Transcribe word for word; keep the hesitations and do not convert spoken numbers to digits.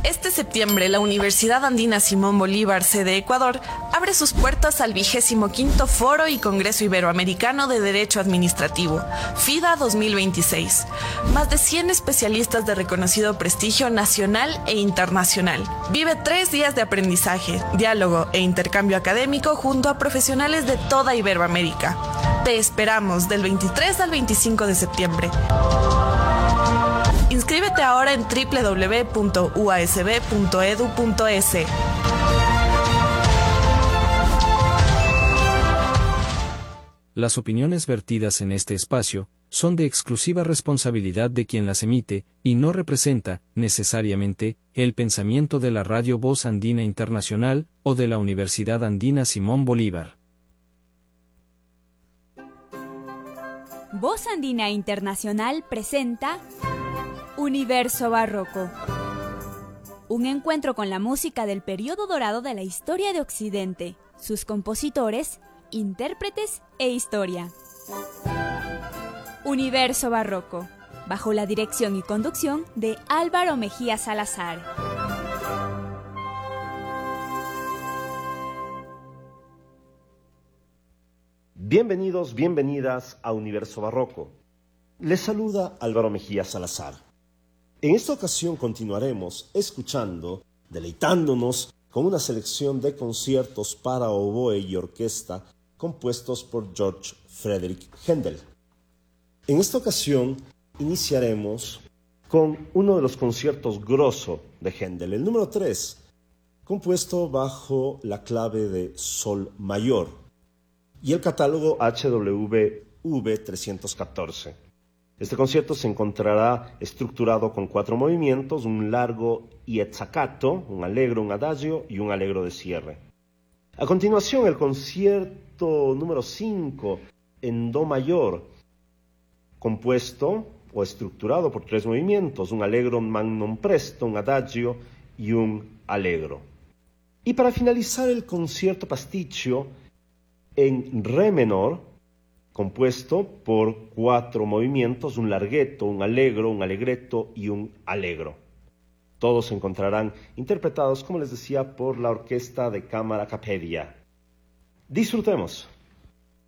Este septiembre, la Universidad Andina Simón Bolívar, sede Ecuador, abre sus puertas al vigésimo quinto Foro y Congreso Iberoamericano de Derecho Administrativo, FIDA dos mil veintiséis. Más de cien especialistas de reconocido prestigio nacional e internacional. Vive tres días de aprendizaje, diálogo e intercambio académico junto a profesionales de toda Iberoamérica. Te esperamos del veintitrés al veinticinco de septiembre. Inscríbete ahora en doble u doble u doble u punto u a s b punto e d u punto e s. Las opiniones vertidas en este espacio son de exclusiva responsabilidad de quien las emite y no representa, necesariamente, el pensamiento de la Radio Voz Andina Internacional o de la Universidad Andina Simón Bolívar. Voz Andina Internacional presenta Universo Barroco. Un encuentro con la música del periodo dorado de la historia de Occidente, sus compositores, intérpretes e historia. Universo Barroco, bajo la dirección y conducción de Álvaro Mejía Salazar. Bienvenidos, bienvenidas a Universo Barroco. Les saluda Álvaro Mejía Salazar. En esta ocasión continuaremos escuchando, deleitándonos con una selección de conciertos para oboe y orquesta compuestos por Georg Friedrich Händel. En esta ocasión iniciaremos con uno de los conciertos grosso de Händel, el número tres, compuesto bajo la clave de Sol mayor y el catálogo H W V trescientos catorce. Este concierto se encontrará estructurado con cuatro movimientos, un largo pizzicato, un allegro, un adagio y un allegro de cierre. A continuación, el concierto número cinco en do mayor, compuesto o estructurado por tres movimientos, un allegro, un magnum presto, un adagio y un allegro. Y para finalizar, el concierto pasticcio en re menor, compuesto por cuatro movimientos, un larghetto, un allegro, un allegretto y un allegro. Todos se encontrarán interpretados, como les decía, por la Orquesta de Cámara Capedia. Disfrutemos.